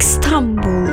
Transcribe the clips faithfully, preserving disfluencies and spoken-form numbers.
İstanbul.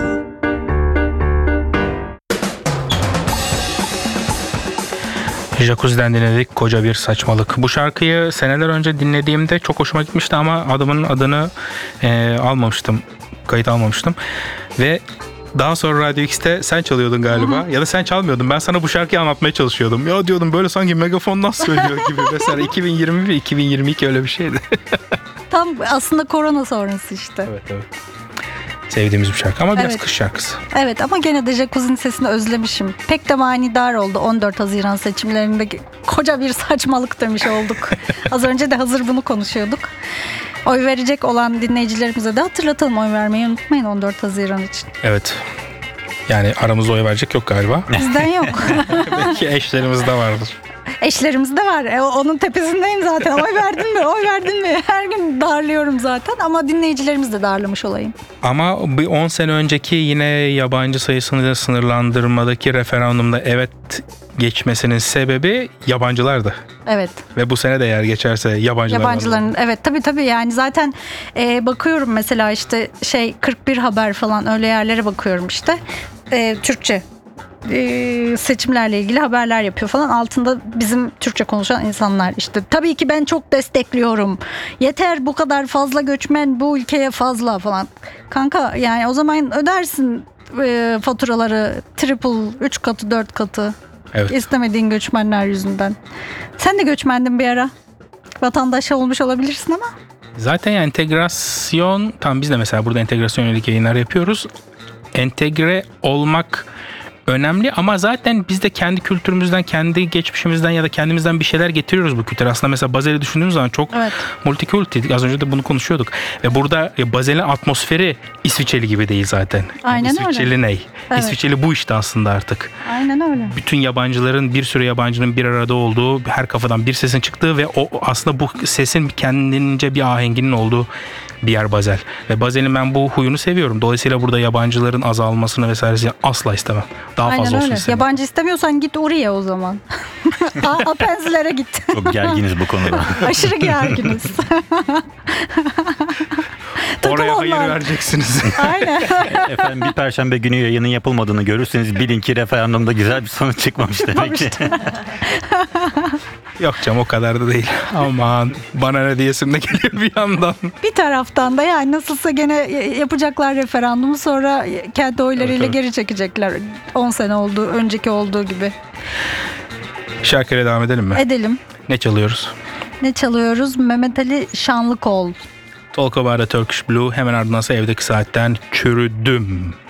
Jacuzzi'den dinledik, Koca Bir Saçmalık. Bu şarkıyı seneler önce dinlediğimde çok hoşuma gitmişti ama adamın adını e, almamıştım, kayıt almamıştım. Ve daha sonra Radyo X'te sen çalıyordun galiba. Hı-hı. Ya da sen çalmıyordun. Ben sana bu şarkıyı anlatmaya çalışıyordum. Ya diyordum böyle sanki megafondan söylüyor gibi. Mesela iki bin yirmi bir iki bin yirmi iki öyle bir şeydi. Tam aslında korona sonrası işte. Evet evet. Sevdiğimiz bir şarkı ama biraz evet. kış şarkısı. Evet ama gene de Jacuzzi'nin sesini özlemişim. Pek de manidar oldu on dört Haziran seçimlerinde koca bir saçmalık demiş olduk. Az önce de hazır bunu konuşuyorduk. Oy verecek olan dinleyicilerimize de hatırlatalım, oy vermeyi unutmayın on dört Haziran için. Evet. Yani aramızda oy verecek yok galiba. Bizden yok. Belki eşlerimizde vardır. Eşlerimiz de var. E, onun tepesindeyim zaten. Oy verdin mi? Oy verdin mi? Her gün darlıyorum zaten ama dinleyicilerimiz de darlamış olayım. Ama bir on sene önceki yine yabancı sayısını sınırlandırmadaki referandumda evet geçmesinin sebebi yabancılardı. Evet. Ve bu sene de eğer geçerse yabancılar. Yabancıların evet tabii tabii yani zaten e, bakıyorum mesela işte şey kırk bir Haber falan öyle yerlere bakıyorum işte. E, Türkçe e, seçimlerle ilgili haberler yapıyor falan. Altında bizim Türkçe konuşan insanlar işte. Tabii ki ben çok destekliyorum. Yeter bu kadar fazla göçmen bu ülkeye fazla falan. Kanka yani o zaman ödersin e, faturaları triple, üç katı, dört katı. Evet. İstemediğin göçmenler yüzünden. Sen de göçmendin bir ara. Vatandaş olmuş olabilirsin ama. Zaten yani entegrasyon, tam biz de mesela burada entegrasyon yönelik yayınlar yapıyoruz. Entegre olmak önemli ama zaten biz de kendi kültürümüzden, kendi geçmişimizden ya da kendimizden bir şeyler getiriyoruz bu kültüre. Aslında mesela Basel'i düşündüğümüz zaman çok evet. multikulti. Az önce de bunu konuşuyorduk. Ve burada Basel'in atmosferi İsviçreli gibi değil zaten. Aynen yani İsviçreli öyle. ney? Evet. İsviçreli bu işte aslında artık. Aynen öyle. Bütün yabancıların, bir sürü yabancının bir arada olduğu, her kafadan bir sesin çıktığı ve o aslında bu sesin kendince bir ahenginin olduğu bir yer Basel. Ve Basel'in ben bu huyunu seviyorum. Dolayısıyla burada yabancıların azalmasını vesairesini asla istemem. Daha Aynen fazla öyle. olsun istemem. Yabancı istemiyorsan git Uriye o zaman. Apenzilere git. Çok gerginiz bu konuda. Aşırı gerginiz. Oraya hayır vereceksiniz. Aynen. Efendim bir perşembe günü yayının yapılmadığını görürseniz bilin ki referandumda güzel bir sonuç çıkmamış demek ki. Yok canım o kadar da değil. Aman bana ne diyesim de geliyor bir yandan. Bir taraftan da yani nasılsa gene yapacaklar referandumu sonra kendi oylarıyla evet, evet. geri çekecekler. on sene oldu, önceki olduğu gibi. Şarkıyla devam edelim mi? Edelim. Ne çalıyoruz? Ne çalıyoruz? Mehmet Ali Şanlıkol. Talk About a Turkish Blue, hemen ardından Evdeki Saatten Çürüdüm.